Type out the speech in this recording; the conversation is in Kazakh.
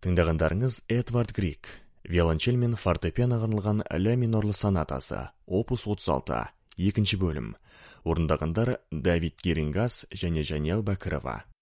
Тыңдағандарыңыз Эдвард Грик, виолончель мен фортепианоға арналған ля минорлы сонатасы, опус 36, екінші бөлім. Орындағандар Давид Герингас және Жанел Бәкірова.